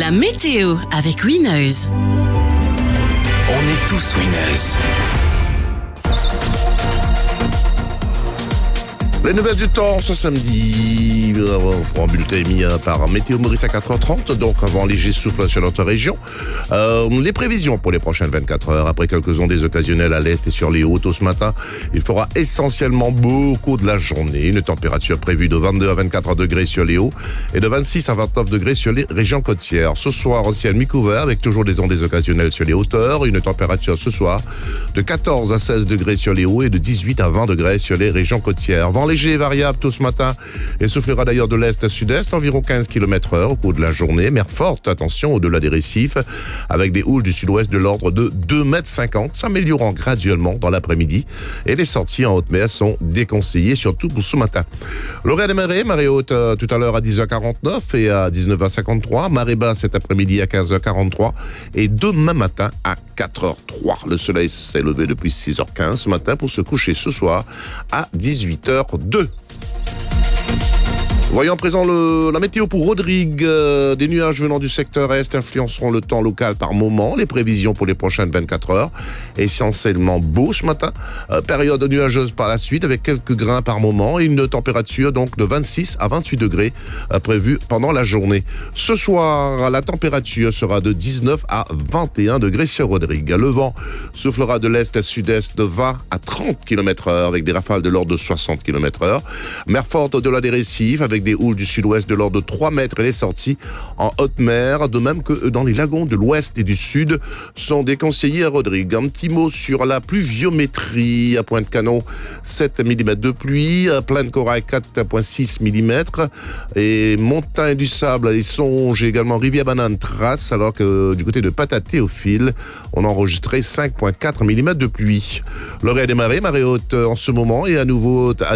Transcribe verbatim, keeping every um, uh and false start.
La météo avec Winners. On est tous winners. Les nouvelles du temps ce samedi, on fera un bulletin émis par Météo Maurice à quatre heures trente, donc un vent léger souffle sur notre région. Euh, les prévisions pour les prochaines vingt-quatre heures, après quelques ondes occasionnelles à l'est et sur les hautes ce matin, il fera essentiellement beau au cours de la journée. Une température prévue de vingt-deux à vingt-quatre degrés sur les hauts et de vingt-six à vingt-neuf degrés sur les régions côtières. Ce soir, au ciel mi-couvert avec toujours des ondes occasionnelles sur les hauteurs. Une température ce soir de quatorze à seize degrés sur les hauts et de dix-huit à vingt degrés sur les régions côtières. Vent léger et variable tout ce matin et soufflera d'ailleurs de l'est à sud-est, environ quinze kilomètres heure au cours de la journée. Mer forte, attention, au-delà des récifs, avec des houles du sud-ouest de l'ordre de deux mètres cinquante, s'améliorant graduellement dans l'après-midi. Et les sorties en haute mer sont déconseillées, surtout pour ce matin. L'horaire des marées, marée haute euh, tout à l'heure à dix heures quarante-neuf et à dix-neuf heures cinquante-trois. Marée basse cet après-midi à quinze heures quarante-trois et demain matin à quatre heures trois. Le soleil s'est levé depuis six heures quinze ce matin pour se coucher ce soir à dix-huit heures deux. Voyons à présent le, la météo pour Rodrigue. Euh, des nuages venant du secteur est influenceront le temps local par moment. Les prévisions pour les prochaines vingt-quatre heures, essentiellement beau ce matin. Euh, période nuageuse par la suite avec quelques grains par moment et une température donc de vingt-six à vingt-huit degrés euh, prévue pendant la journée. Ce soir, la température sera de dix-neuf à vingt et un degrés sur Rodrigue. Le vent soufflera de l'est à sud-est de vingt à trente kilomètres heure avec des rafales de l'ordre de soixante kilomètres heure. Mer forte au-delà des récifs avec des houles du sud-ouest de l'ordre de trois mètres et les sorties en haute mer, de même que dans les lagons de l'ouest et du sud sont déconseillés à Rodrigue. Un petit mot sur la pluviométrie à Pointe-Canon, sept millimètres de pluie, à Plaine Corail quatre virgule six millimètres et Montagne du Sable et Songe et également Rivière-Banane Trace, alors que du côté de Pataté-Théophile, on a enregistré cinq virgule quatre millimètres de pluie. L'horaire des marées, marée haute en ce moment et à nouveau à